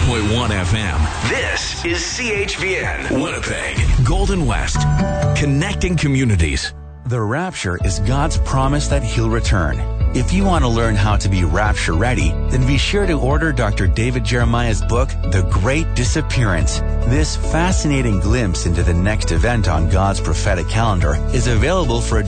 FM. This is CHVN, Winnipeg, Golden West, connecting communities. The rapture is God's promise that He'll return. If you want to learn how to be rapture ready, then be sure to order Dr. David Jeremiah's book, The Great Disappearance. This fascinating glimpse into the next event on God's prophetic calendar is available for a